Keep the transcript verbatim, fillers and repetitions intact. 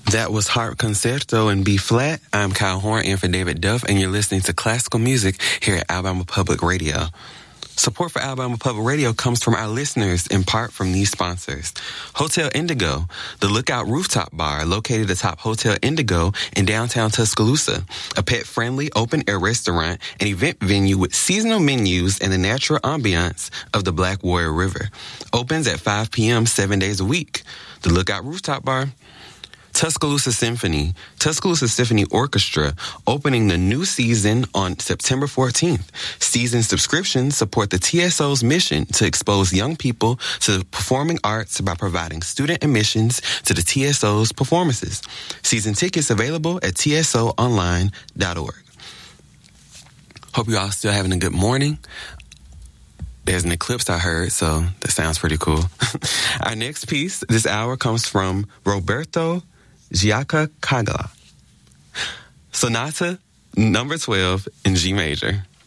That was Harp Concerto in B flat. I'm Kyle Horn in for David Duff, and you're listening to classical music here at Alabama Public Radio. Support for Alabama Public Radio comes from our listeners, in part from these sponsors. Hotel Indigo, the Lookout Rooftop Bar located atop Hotel Indigo in downtown Tuscaloosa, a pet-friendly open-air restaurant and event venue with seasonal menus and the natural ambiance of the Black Warrior River. Opens at five p.m. seven days a week. The Lookout Rooftop Bar. Tuscaloosa Symphony, Tuscaloosa Symphony Orchestra, opening the new season on September fourteenth. Season subscriptions support the T S O's mission to expose young people to the performing arts by providing student admissions to the T S O's performances. Season tickets available at T S O online dot org. Hope you all still having a good morning. There's an eclipse I heard, so that sounds pretty cool. Our next piece this hour comes from Roberto Giacacaglia. Sonata number twelve in G major.